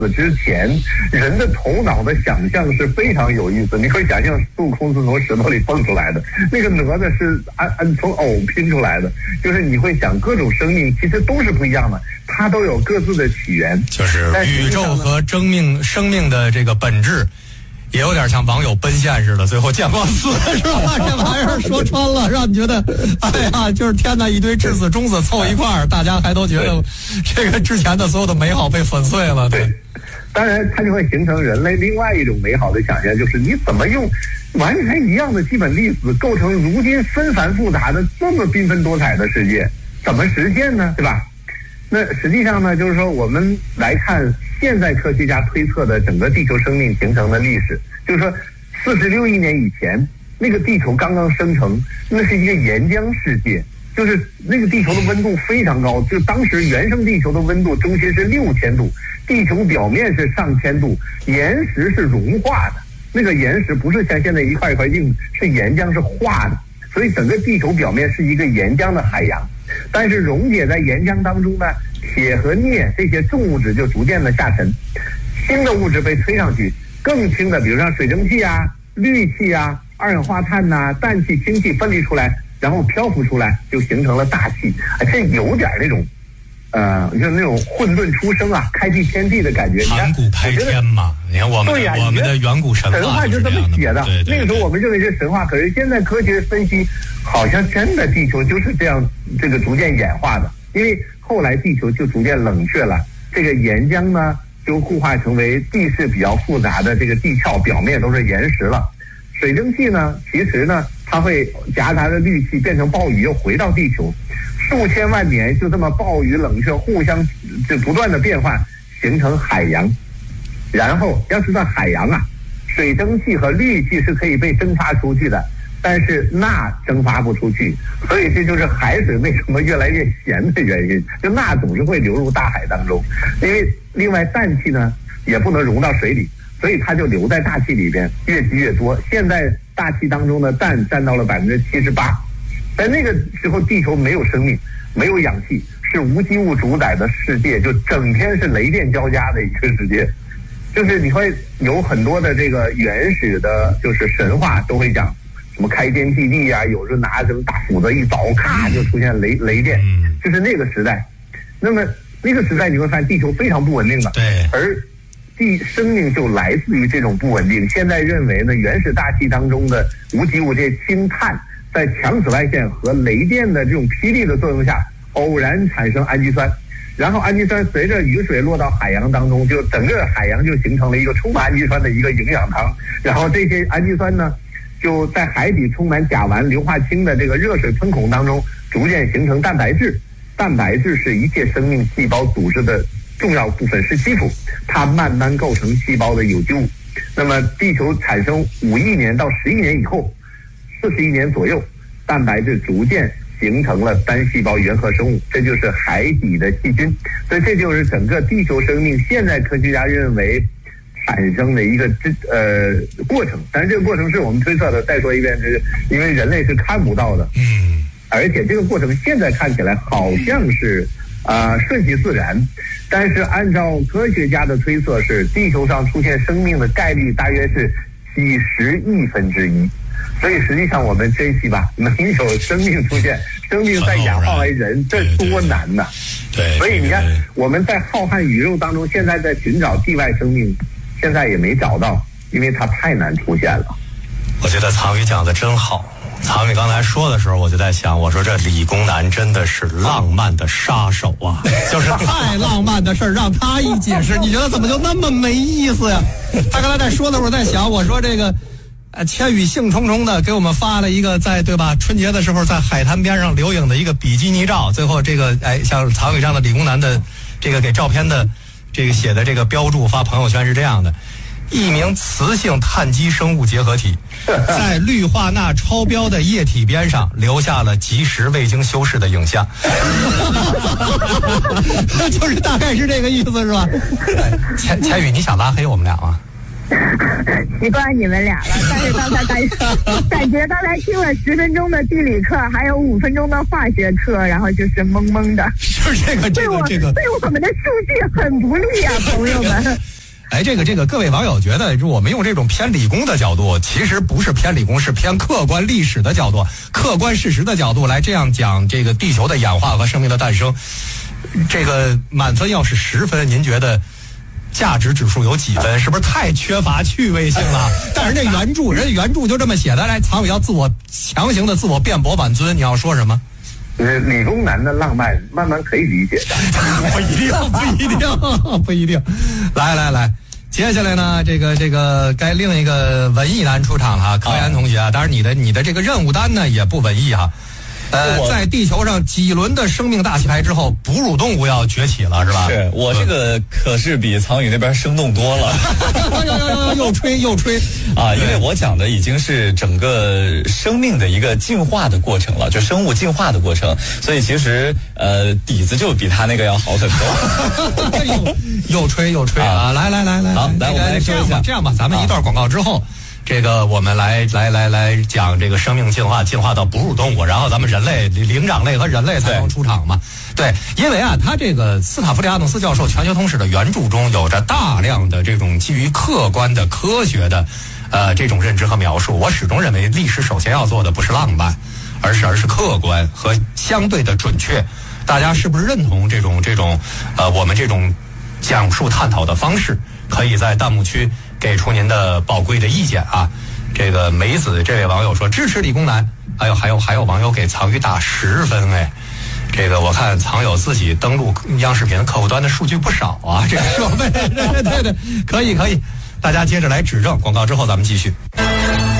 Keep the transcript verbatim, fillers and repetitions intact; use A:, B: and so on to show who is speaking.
A: 之前，人的头脑的想象是非常有意思。你会想象孙悟空是从石头里蹦出来的，那个哪吒是按按从藕拼出来的，就是你会想各种生命其实都是不一样的，它都有各自的起源。
B: 就是宇宙和生命生命的这个本质。也有点像网友奔现似的，最后见光死是吧？这玩意儿说穿了，让你觉得，哎呀，就是天哪，一堆至死忠子凑一块儿，大家还都觉得这个之前的所有的美好被粉碎了。
A: 对，当然它就会形成人类另外一种美好的想象，就是你怎么用完全一样的基本粒子构成如今纷繁复杂的这么缤纷多彩的世界，怎么实现呢？对吧？那实际上呢，就是说我们来看现在科学家推测的整个地球生命形成的历史，就是说四十六亿年以前，那个地球刚刚生成，那是一个岩浆世界，就是那个地球的温度非常高，就当时原生地球的温度中心是六千度，地球表面是上千度，岩石是融化的，那个岩石不是像现在一块一块硬，是岩浆是化的，所以整个地球表面是一个岩浆的海洋。但是溶解在岩浆当中呢，铁和镍这些重物质就逐渐的下沉，轻的物质被推上去，更轻的比如像水蒸气啊、氯气啊、二氧化碳呐、啊、氮气、氢气分离出来，然后漂浮出来，就形成了大气。这有点那种呃就是那种混沌出生啊，开辟天地的感觉。
B: 盘古开天嘛，你看我们
A: 对呀、
B: 我们的远古神话
A: 神话就这么写的。
B: 对对对，
A: 那个时候我们认为是神话，可是现在科学分析，好像真的地球就是这样这个逐渐演化的。因为后来地球就逐渐冷却了，这个岩浆呢就固化成为地势比较复杂的这个地壳，表面都是岩石了。水蒸气呢，其实呢它会夹杂着氯气变成暴雨，又回到地球。数千万年就这么暴雨冷却互相就不断的变换，形成海洋。然后要知道海洋啊，水蒸气和氯气是可以被蒸发出去的，但是钠蒸发不出去，所以这就是海水为什么越来越咸的原因，就钠总是会流入大海当中。因为另外氮气呢也不能融到水里，所以它就留在大气里边，越积越多。现在大气当中的氮占到了百分之七十八，在那个时候地球没有生命，没有氧气，是无机物主宰的世界，就整天是雷电交加的一个世界。就是你会有很多的这个原始的就是神话都会讲什么开天辟地啊，有时候拿什么大斧子一凿，咔就出现雷雷电，就是那个时代。那么那个时代你会发现地球非常不稳定的，
B: 对，
A: 而地生命就来自于这种不稳定。现在认为呢，原始大气当中的无机物这些氢碳，在强紫外线和雷电的这种霹雳的作用下，偶然产生氨基酸。然后氨基酸随着雨水落到海洋当中，就整个海洋就形成了一个充满氨基酸的一个营养堂。然后这些氨基酸呢，就在海底充满甲烷、硫化氢的这个热水喷孔当中，逐渐形成蛋白质。蛋白质是一切生命细胞组织的重要部分，是基础，它慢慢构成细胞的有机物。那么地球产生五亿年到十亿年以后，四十亿年左右，蛋白质逐渐形成了单细胞原核生物，这就是海底的细菌。所以这就是整个地球生命现在科学家认为产生的一个呃过程。但是这个过程是我们推测的，再说一遍，就是因为人类是看不到的，
B: 嗯，
A: 而且这个过程现在看起来好像是啊、呃、顺其自然，但是按照科学家的推测是地球上出现生命的概率大约是几十亿分之一。所以实际上我们珍惜吧，没有生命出现，生命在演化为人，这多难呐！
B: 对，
A: 所以你看我们在浩瀚宇宙当中，现在在寻找地外生命，现在也没找到，因为它太难出现了。
B: 我觉得曹宇讲的真好。曹宇刚才说的时候，我就在想，我说这理工男真的是浪漫的杀手啊！就是太浪漫的事儿，让他一解释，你觉得怎么就那么没意思呀？他刚才在说的时候，在想，我说这个。呃，千羽兴冲冲的给我们发了一个在对吧春节的时候在海滩边上留影的一个比基尼照，最后这个哎像曹宇这样的理工男的这个给照片的这个写的这个标注发朋友圈是这样的：一名雌性碳基生物结合体在氯化钠超标的液体边上留下了即时未经修饰的影像。就是大概是这个意思是吧？千千羽，你想拉黑我们俩吗？
C: 习惯你们俩了，但是刚才感感觉刚才听了十分钟的地理课，还有五分钟的化学课，然后就是懵懵的。
B: 是这个这个这个，
C: 对我们的数据很不利啊，朋友们。
B: 哎，这个这个，各位网友觉得，我们用这种偏理工的角度，其实不是偏理工，是偏客观历史的角度、客观事实的角度来这样讲这个地球的演化和生命的诞生。这个满分要是十分，您觉得价值指数有几分？是不是太缺乏趣味性了？但是这原著人原著就这么写的，来，曹伟要自我强行的自我辩驳挽尊，你要说什么？
A: 呃，理工男的浪漫慢慢可以理解的。
B: 不一定，不一定，不一定。来来来，接下来呢，这个这个该另一个文艺男出场了，柯岩同学啊。当然，你的你的这个任务单呢也不文艺哈。呃，在地球上几轮的生命大洗牌之后，哺乳动物要崛起了，是吧？
D: 是我这个可是比曹宇那边生动多了。
B: 又又又又吹又吹
D: 啊！因为我讲的已经是整个生命的一个进化的过程了，就生物进化的过程，所以其实呃底子就比他那个要好很多。
B: 又又吹又吹啊！来来来来，
D: 好，来我们来说一下，
B: 这样吧，咱们一段广告之后。这个我们来来来来讲这个生命进化，进化到哺乳动物，然后咱们人类灵长类和人类才能出场嘛。对，因为啊，他这个斯塔夫里亚诺斯教授《全球通史》的原著中有着大量的这种基于客观的科学的呃这种认知和描述。我始终认为，历史首先要做的不是浪漫，而是而是客观和相对的准确。大家是不是认同这种这种呃我们这种讲述探讨的方式？可以在弹幕区给出您的宝贵的意见啊！这个梅子这位网友说支持理工男，还有还有还有网友给藏宇打十分哎，这个我看藏友自己登录央视频客户端的数据不少啊，这个设备对对对，可以可以，大家接着来指正，广告之后咱们继续。